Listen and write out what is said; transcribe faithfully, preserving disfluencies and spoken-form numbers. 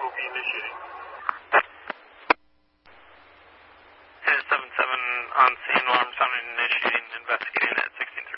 will be initiating. seven seven on scene, alarm sounding, initiating, investigating at